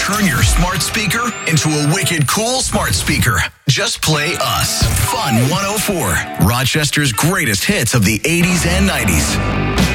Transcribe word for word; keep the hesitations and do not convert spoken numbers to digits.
turn your smart speaker into a wicked cool smart speaker. Just play us. Fun one oh four. Rochester's greatest hits of the eighties and nineties.